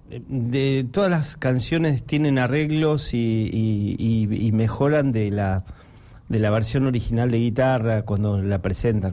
de todas las canciones tienen arreglos y mejoran de la versión original de guitarra cuando la presentan.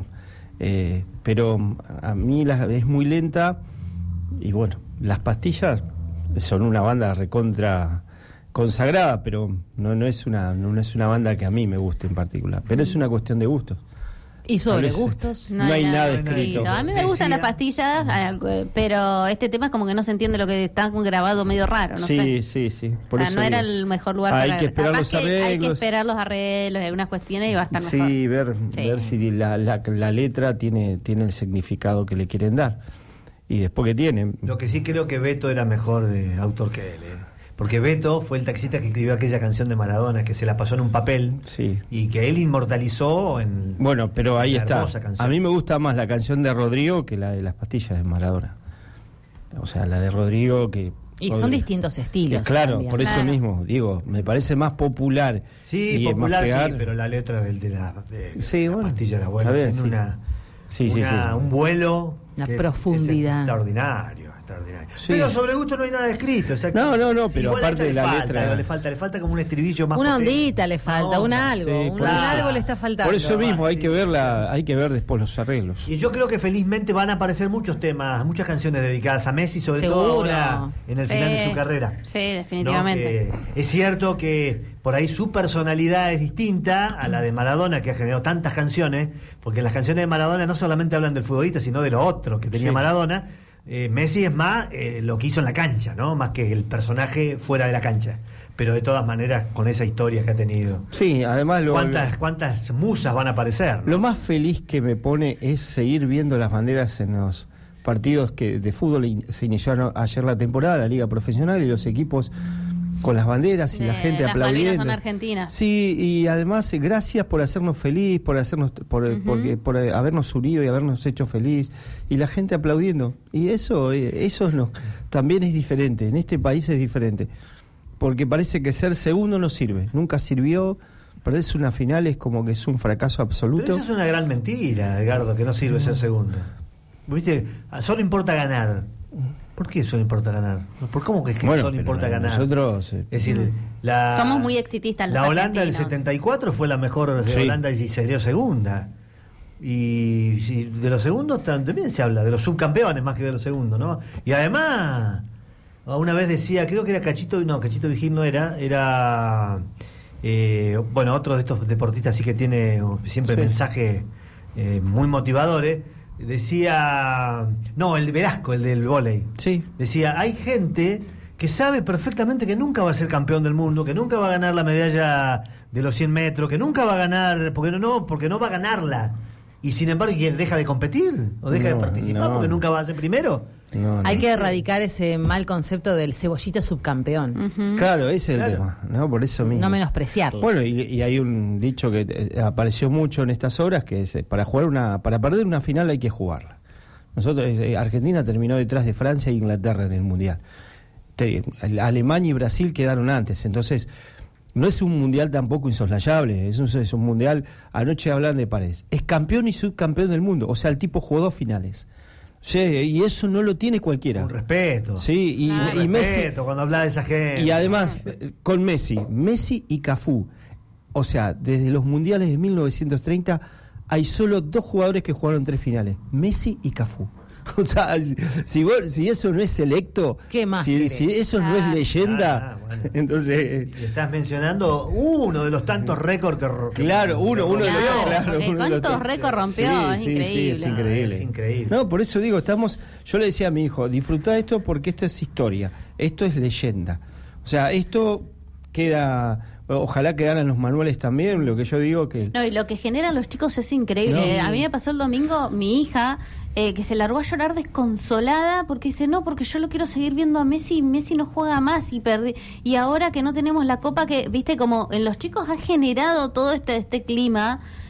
Pero a mí es muy lenta y bueno, Las Pastillas son una banda recontra consagrada, pero no es una banda que a mí me guste en particular, pero es una cuestión de gustos. Y sobre gustos no hay nada escrito. A mí me gustan Las Pastillas, pero este tema es como que no se entiende lo que está grabado, medio raro, no sé. Sí. Por eso no era el mejor lugar para que esperar los arreglos. Hay que esperar los arreglos, algunas cuestiones y va a estar mejor. Ver si la letra tiene el significado que le quieren dar. Y después que tiene. Lo que sí creo que Beto era mejor autor que él, porque Beto fue el taxista que escribió aquella canción de Maradona que se la pasó en un papel y que él inmortalizó en. Bueno, pero ahí está. Canción. A mí me gusta más la canción de Rodrigo que la de Las Pastillas de Maradona. O sea, la de Rodrigo que. Y son distintos estilos. Claro, también. Por eso mismo, digo, me parece más popular. Sí, popular sí, pero la letra de la Pastilla era buena. Tiene un vuelo. Una profundidad. Es extraordinario. Sí. Pero sobre gusto no hay nada escrito. O sea, no, pero aparte de la letra. Le falta como un estribillo más. Una ondita le falta, algo le está faltando. Por eso mismo hay que ver después los arreglos. Y yo creo que felizmente van a aparecer muchas canciones dedicadas a Messi, sobre todo ahora en el final de su carrera. Sí, definitivamente. Es cierto que por ahí su personalidad es distinta a la de Maradona, que ha generado tantas canciones, porque las canciones de Maradona no solamente hablan del futbolista, sino de lo otro que tenía Maradona. Messi es más lo que hizo en la cancha, ¿no? Más que el personaje fuera de la cancha. Pero de todas maneras, con esa historia que ha tenido. Sí, además ¿Cuántas musas van a aparecer, ¿no? Lo más feliz que me pone es seguir viendo las banderas en los partidos que de fútbol se iniciaron ayer la temporada, la liga profesional, y los equipos con las banderas y la gente aplaudiendo. Las son argentinas. Sí, y además gracias por hacernos feliz, por habernos unido y habernos hecho feliz, y la gente aplaudiendo. Y eso también es diferente, en este país es diferente, porque parece que ser segundo no sirve, nunca sirvió. Perderse una final es como que es un fracaso absoluto. Pero eso es una gran mentira, Edgardo, que no sirve ser segundo. ¿Viste? Solo importa ganar. ¿Por qué solo importa ganar? ¿Cómo que es que solo importa ganar? Nosotros, es decir, somos muy exitistas. La Holanda del 74 fue la mejor de Holanda y se dio segunda. Y de los segundos también se habla, de los subcampeones más que de los segundos, ¿no? Y además, una vez decía, creo que era Cachito Vigil no era otro de estos deportistas así que tiene siempre mensajes muy motivadores. Decía, el de Velasco, el del vóley. Sí. Decía, hay gente que sabe perfectamente que nunca va a ser campeón del mundo, que nunca va a ganar la medalla de los 100 metros, que nunca va a ganar, porque no va a ganarla. Y sin embargo, ¿y él deja de competir? ¿O deja de participar porque nunca va a ser primero? Hay que erradicar ese mal concepto del cebollita subcampeón. Claro, ese es el tema, ¿no? Por eso mismo. No menospreciarlo. Bueno, y hay un dicho que apareció mucho en estas horas, que es para perder una final hay que jugarla. Argentina terminó detrás de Francia e Inglaterra en el Mundial. Alemania y Brasil quedaron antes, entonces no es un mundial tampoco insoslayable, es un mundial, anoche hablan de Paredes, es campeón y subcampeón del mundo, o sea, el tipo jugó 2 finales. Sí, y eso no lo tiene cualquiera. Un respeto. Sí, y respeto Messi, cuando habla de esa gente. Y además, con Messi y Cafú, o sea, desde los mundiales de 1930 hay solo 2 jugadores que jugaron 3 finales, Messi y Cafú. O sea, si eso no es selecto, ¿qué más si eso no es leyenda, bueno. Entonces estás mencionando uno de los tantos récords que uno de los ¿cuántos récords rompió? Es increíble. Es increíble. No, por eso digo, yo le decía a mi hijo, disfrutá esto porque esto es historia, esto es leyenda. O sea, esto queda. Ojalá quedaran los manuales también, lo que yo digo que... No, y lo que generan los chicos es increíble. A mí me pasó el domingo, mi hija, que se largó a llorar desconsolada porque dice, no, porque yo lo quiero seguir viendo a Messi, y Messi no juega más y ahora que no tenemos la copa, que, viste, como en los chicos ha generado todo este clima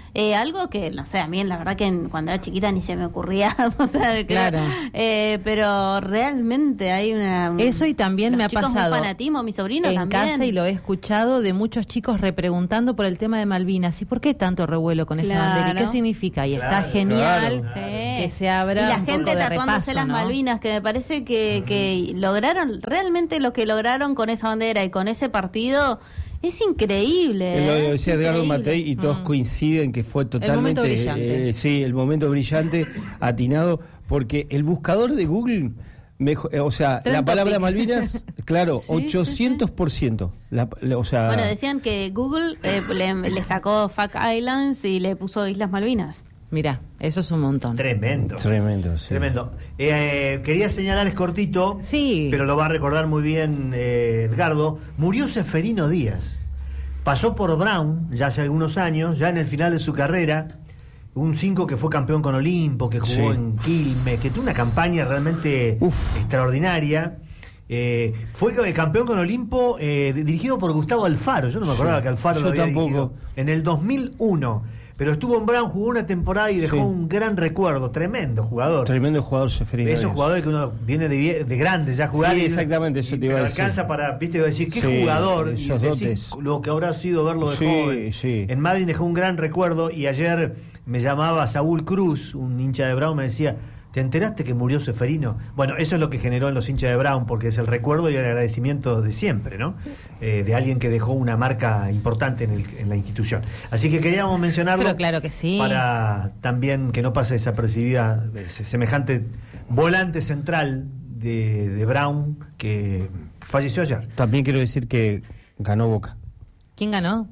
Algo que, no sé, a mí la verdad que cuando era chiquita ni se me ocurría. O sea, Claro. Pero realmente hay una... Eso, y también los me ha chicos, pasado un fanatismo, mi sobrino en también. casa, y lo he escuchado de muchos chicos repreguntando por el tema de Malvinas. ¿Y por qué tanto revuelo con esa Claro. bandera? ¿Y qué significa? Y Claro, está genial claro. que se abra y la un gente poco de tatuándose repaso, las ¿no? Malvinas, que me parece que lograron, realmente lo que lograron con esa bandera y con ese partido es increíble. Lo es decía Edgardo increíble. Matei y todos coinciden que fue totalmente... momento brillante. sí, el momento brillante, atinado, porque el buscador de Google, o sea, Trend la palabra topic. Malvinas, claro, Sí, 800%. O sea, Bueno, decían que Google le sacó Fuck Islands y le puso Islas Malvinas. Mirá, eso es un montón. Tremendo. tremendo, sí. Tremendo. Quería señalar, es cortito, Sí. pero lo va a recordar muy bien Edgardo. Murió Seferino Díaz. Pasó por Brown ya hace algunos años, ya en el final de su carrera. Un 5 que fue campeón con Olimpo, que jugó Sí. en Quilmes, que tuvo una campaña realmente extraordinaria. Fue campeón con Olimpo, dirigido por Gustavo Alfaro. Yo no me acordaba Sí. que Alfaro Yo lo había tampoco. dirigido. En el 2001. Pero estuvo en Brown, jugó una temporada y dejó Sí. un gran recuerdo. Tremendo jugador. Tremendo jugador Seferino Esos Díaz. jugadores que uno viene de grande ya a jugar. Sí, y- exactamente, eso te iba a pero decir. alcanza para, viste, decir, qué Sí, jugador. Y esos decís dotes. lo que habrá sido verlo de Sí, joven. sí. En Madrid dejó un gran recuerdo y ayer me llamaba Saúl Cruz, un hincha de Brown, me decía, ¿te enteraste que murió Seferino? Bueno, eso es lo que generó en los hinchas de Brown, porque es el recuerdo y el agradecimiento de siempre, ¿no? De alguien que dejó una marca importante en la institución. Así que queríamos mencionarlo. Pero claro que sí. Para también que no pase desapercibida semejante volante central de Brown que falleció ayer. También quiero decir que ganó Boca. ¿Quién ganó?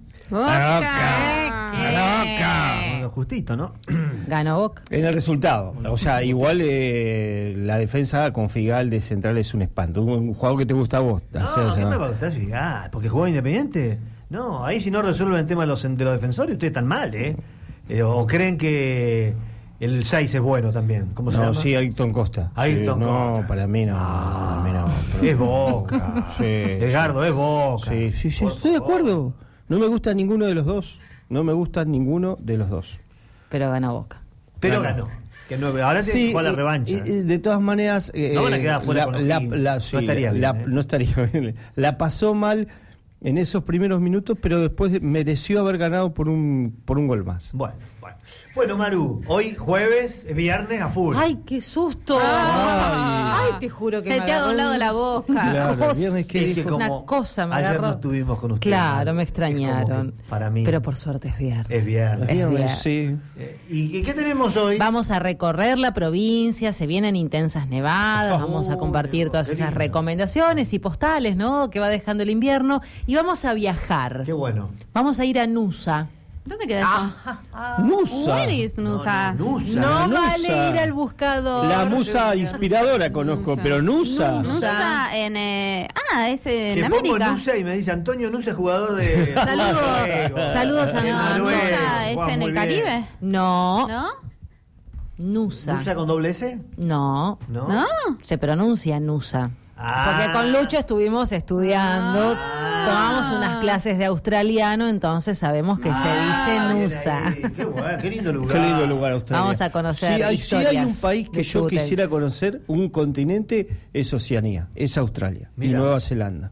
Bueno, justito, ¿no? Ganó Boca. En el resultado. O sea, igual la defensa con Figal de central es un espanto. Un jugador que te gusta a vos. No, o sea, ¿qué me va a gustar Figal? ¿Porque jugó Independiente? No, ahí si no resuelven el tema de los defensores, ustedes están mal, ¿eh? ¿O creen que el 6 es bueno también? ¿Cómo se no, llama? sí, Ayrton Costa. Ayrton Sí, no, Costa. para mí no. Para mí no. Es Boca. Sí, Edgardo, es Boca. Sí, sí, sí, Por estoy de favor. acuerdo. No me gusta ninguno de los dos. No me gusta ninguno de los dos. Pero ganó Boca. Pero Ganó. ganó. Que no, ahora tiene que jugar la revancha. De todas maneras, No van a quedar fuera con los 15. No estaría bien, no estaría bien. La pasó mal en esos primeros minutos, pero después mereció haber ganado por un gol más. Bueno, Maru, hoy jueves, viernes a full. ¡Ay, qué susto! Ay. Ay, te juro que Se me te ha agarró doblado la boca. Claro, cosa. viernes que Es que dijo. Una como cosa me ayer agarró. no estuvimos con ustedes. Claro, Maru. me Es como extrañaron. que para mí Pero por suerte es viernes. es viernes. Viernes, sí. ¿Y qué tenemos hoy? Vamos a recorrer la provincia, se vienen intensas nevadas, vamos a compartir todas qué esas lindo. recomendaciones y postales, ¿no?, que va dejando el invierno, y vamos a viajar. Qué bueno. Vamos a ir a Nusa. ¿Dónde queda eso? Nusa. Where is Nusa? Nusa. No Nusa. vale ir al buscador. La musa inspiradora conozco, Nusa. pero Nusa. Nusa en... es en Que pongo América. Nusa y me dice Antonio Nusa, jugador de. Saludos. Saludos a De No, Noruega. Nusa es Juega en muy el bien. Caribe. No, ¿No? Nusa. ¿Nusa con doble S? No, ¿No? ¿No? se pronuncia Nusa. Ah. Porque con Lucho estuvimos estudiando, tomamos unas clases de australiano, entonces sabemos que se dice bien Nusa. ahí. Qué bueno, qué lindo lugar. Qué lindo lugar Australia. Vamos a conocer Si hay historias un país que de yo chubutenses. quisiera conocer, un continente, es Oceanía, es Australia y Mira. Nueva Zelanda.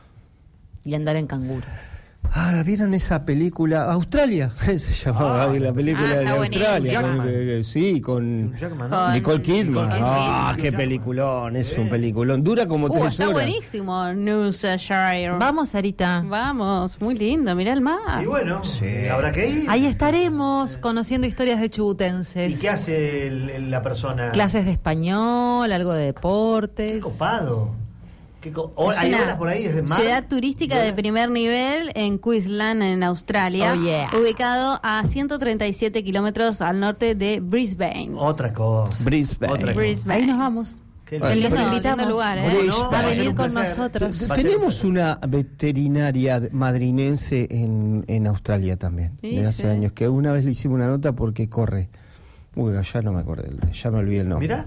Y andar en canguro. ¿Vieron esa película? Australia, se llamaba la película de está Australia. buenísimo. Sí, con Hugh Jackman, ¿no? Con Nicole Kidman. Nicole Kidman. Qué peliculón, es un peliculón. Dura como 3 Está horas. buenísimo, Noosa-Shire. Vamos, Sarita. Vamos, muy lindo, mirá el mar. Y bueno, Sí. habrá que ir. Ahí estaremos conociendo historias de chubutenses. ¿Y qué hace la persona? Clases de español, algo de Qué deportes. copado. Es ¿Hay una horas por ahí? ¿Es de mar? ciudad turística de primer nivel en Queensland, en Australia, Oh, yeah. ubicado a 137 kilómetros al norte de Brisbane. Otra cosa. Brisbane. Otra cosa. Brisbane. Ahí nos vamos. Qué Bueno, lindo. Los lindo, invitamos lindo lugar, ¿eh? ¿Cómo no? A Va ser venir un con placer. nosotros. Va a ser un Tenemos placer. una veterinaria madrinense en Australia también, Sí, de hace sí. años, que una vez le hicimos una nota porque corre. Uy, ya no me acordé, ya me olvidé el nombre. Mirá.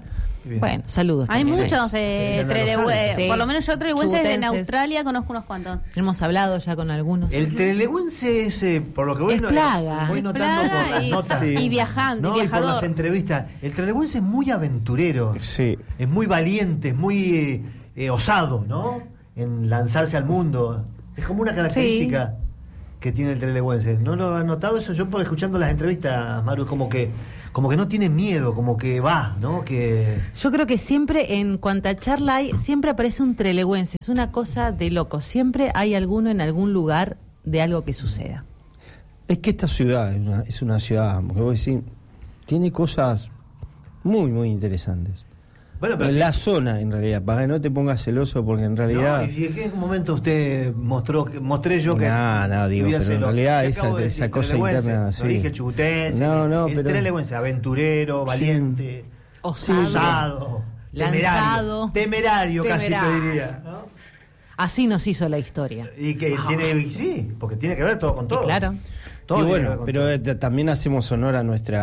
Bien. Bueno, saludos. Hay también. muchos Sí. por lo menos yo trelewenses en Chubutenses. Australia conozco unos cuantos. Hemos hablado ya con algunos. El trelewense es, por lo que voy, Es plaga. voy Es notando plaga por las y- notas. Sí. y viajando, ¿no? y Y por las viajador. entrevistas. El trelewense es muy aventurero. Sí. Es muy valiente, es muy osado, ¿no? En lanzarse al mundo. Es como una característica que tiene el trelewense. ¿No lo han notado eso? Yo por escuchando las entrevistas, Maru, como que no tiene miedo, como que va, ¿no? Que Yo creo que siempre, en cuanta charla hay, siempre aparece un trelewense. Es una cosa de loco. Siempre hay alguno en algún lugar de algo que suceda. Es que esta ciudad es una ciudad, porque vos decís, tiene cosas muy, muy interesantes. bueno, pero La zona, en realidad, para que no te pongas celoso, porque en realidad... no, ¿y en qué momento usted mostré yo que No, digo, vivía pero en celo? realidad ¿Qué acabo de esa decir? cosa Trelewense. interna, No sí. dije el chubutense, No, el pero... trelewense, aventurero, valiente, osado, Lanzado. temerario casi te Temerario. diría, ¿no? Así nos hizo la historia. Y que sí, porque tiene que ver todo con todo. Claro. Todo Y tiene que bueno, ver con pero todo. también hacemos honor a nuestro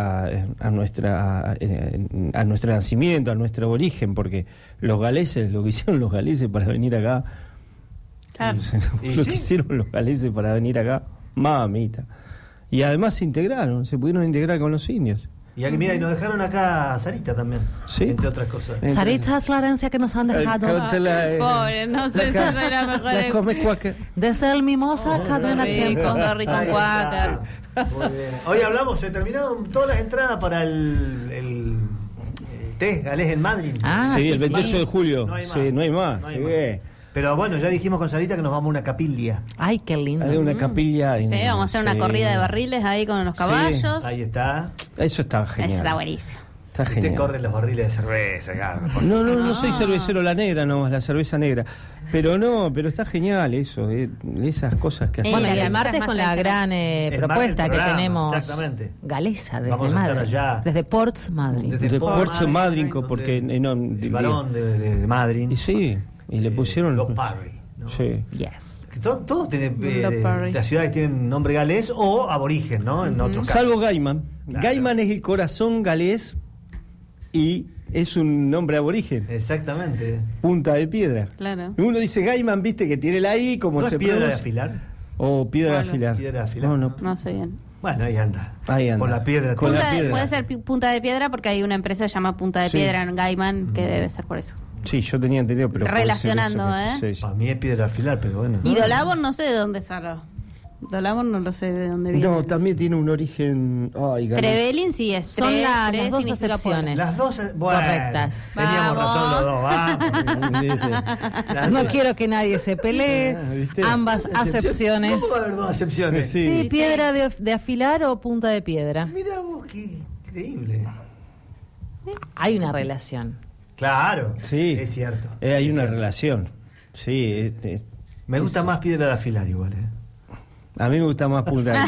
nacimiento, a nuestro origen, porque los galeses, lo que hicieron los galeses para venir acá, Claro. ¿Y lo sí? que hicieron los galeses para venir acá, mamita. Y además se integraron, se pudieron integrar con los indios. Y aquí, mira, y nos dejaron acá a Sarita también, Sí. entre otras cosas. Sarita es la herencia que nos han dejado. Pobre, no sé si será mejor. La come cuáquer. Desde el mimosa cadena rico. tiempo. Qué rico Ahí cuáquer. está. Muy bien. Hoy hablamos, se terminaron todas las entradas para el test Galés en Madrid. Ah, sí, sí, el 28 sí. de julio. No hay más. Sí, no hay más. No hay sí. más. Pero bueno, ya dijimos con Sarita que nos vamos a una capilla. Ay, qué lindo. Hay una capilla. Sí, vamos a hacer una sí. corrida de barriles ahí con los Sí. caballos. Ahí está. Eso está genial. Eso está buenísimo. Está Usted genial. corre los barriles de cerveza, claro. No soy cervecero, la negra nomás, la cerveza negra. Pero está genial eso, esas cosas que hacemos. Bueno, y las el martes cosas con más la gran El propuesta martes que programa, tenemos exactamente. galesa desde Vamos a estar Madrid, allá. desde Ports Madrid. Desde De Port Porto Madryn, Madryn, porque no, el varón de Madrid. Y sí, y le pusieron los Parry, ¿no? Sí. Yes. Que todos tienen, Los Parry. las ciudades tienen nombre galés o aborigen, ¿no? En otros casos. Salvo Gaiman. Claro. Gaiman es el corazón galés y es un nombre aborigen. Exactamente. Punta de Piedra. Claro. Uno dice Gaiman, viste que tiene la I, como ¿No se es piedra de pronuncia. afilar? O piedra de Bueno. afilar. Piedra de afilar. No, No sé bien. Bueno, ahí anda. Ahí anda. Con la piedra. Con la Punta de- piedra. puede ser Punta de Piedra porque hay una empresa que se llama Punta de Sí. Piedra en Gaiman que debe ser por eso. Sí, yo tenía entendido, pero puede ser Relacionando, eso que- ¿eh? sí. Para mí es piedra de afilar, pero bueno. Y Dolabor no sé de dónde salió. Dolabor no lo sé de dónde viene. No, también tiene un origen. Ay, galés. Trevelin sí es. Son las dos significa acepciones. Las dos, bueno, Correctas. Teníamos Vamos. razón los dos, vamos. ¿Viste? Las No dos. quiero que nadie se pelee. Ah, ¿viste? Ambas acepciones. ¿Cómo va a haber dos acepciones? Sí. Sí, piedra de afilar o punta de piedra. Mira vos, qué increíble. Hay una relación. Claro, Sí. es cierto. Hay Es una cierto. relación. Sí, Me gusta más piedra de afilar igual, a mí me gusta más punta de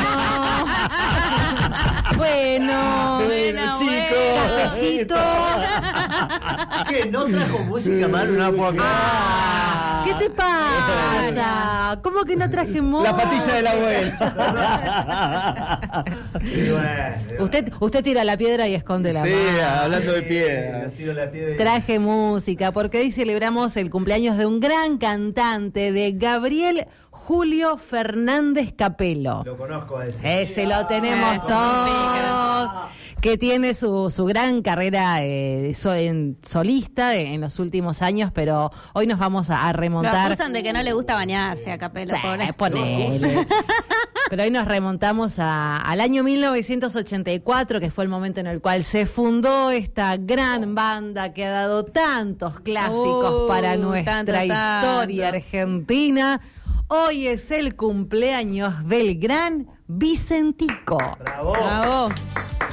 Bueno. chicos. Cafecito. ¿Qué? ¿No trajo música, Manu? No puedo creer. ¿Qué te pasa? ¿Cómo que no traje música? La patilla de la abuela. Y bueno, Usted tira la piedra y esconde la Sí, mano. hablando de piedra. tiro la piedra y- Traje música porque hoy celebramos el cumpleaños de un gran cantante, de Gabriel Julio Fernández Capelo. Lo conozco a ese. Ese lo tenemos Eso, todos, que tiene su gran carrera solista en los últimos años, pero hoy nos vamos a Lo remontar. acusan de que no le gusta bañarse a Capelo, pobre. Ponele. Pero hoy nos remontamos al año 1984, que fue el momento en el cual se fundó esta gran banda que ha dado tantos clásicos para nuestra tanto. historia argentina. Hoy es el cumpleaños del gran Vicentico. Bravo. Bravo.